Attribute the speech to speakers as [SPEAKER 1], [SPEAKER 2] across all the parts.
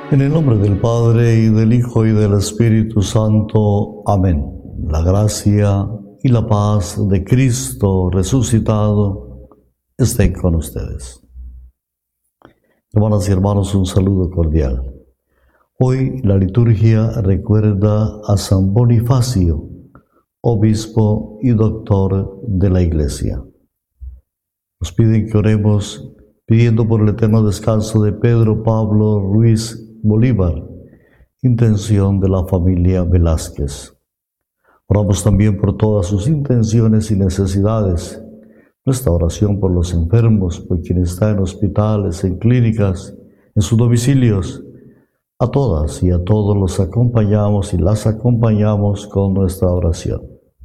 [SPEAKER 1] En el nombre del Padre, y del Hijo, y del Espíritu Santo. Amén. La gracia y la paz de Cristo resucitado estén con ustedes. Hermanas y hermanos, un saludo cordial. Hoy la liturgia recuerda a San Bonifacio, obispo y doctor de la Iglesia. Nos piden que oremos pidiendo por el eterno descanso de Pedro Pablo Ruiz Bolívar, intención de la familia Velázquez. Oramos también por todas sus intenciones y necesidades. Nuestra oración por los enfermos, por quienes están en hospitales, en clínicas, en sus domicilios. A todas y a todos los acompañamos y las acompañamos con nuestra oración.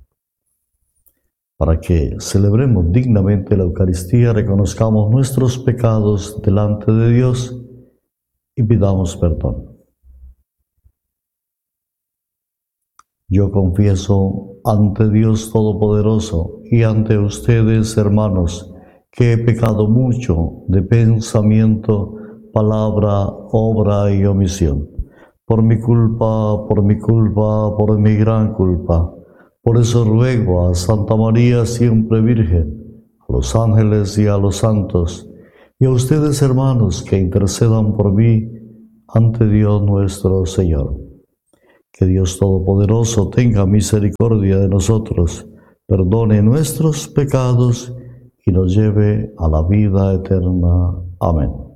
[SPEAKER 1] Para que celebremos dignamente la Eucaristía, reconozcamos nuestros pecados delante de Dios y pidamos perdón. Yo confieso ante Dios Todopoderoso y ante ustedes, hermanos, que he pecado mucho de pensamiento, palabra, obra y omisión. Por mi culpa, por mi gran culpa. Por eso ruego a Santa María, siempre Virgen, a los ángeles y a los santos, y a ustedes, hermanos, que intercedan por mí ante Dios nuestro Señor. Que Dios Todopoderoso tenga misericordia de nosotros, perdone nuestros pecados y nos lleve a la vida eterna. Amén.